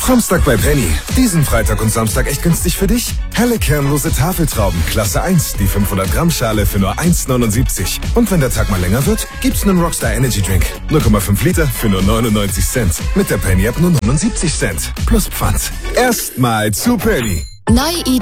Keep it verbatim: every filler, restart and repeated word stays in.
Samstag bei Penny. Diesen Freitag und Samstag echt günstig für dich. Helle kernlose Tafeltrauben, Klasse eins, die fünfhundert Gramm Schale für nur eins neunundsiebzig. Und wenn der Tag mal länger wird, gibt's einen Rockstar Energy Drink. null Komma fünf Liter für nur neunundneunzig Cent. Mit der Penny App nur neunundsiebzig Cent. Plus Pfand. Erstmal zu Penny. Neue Idee.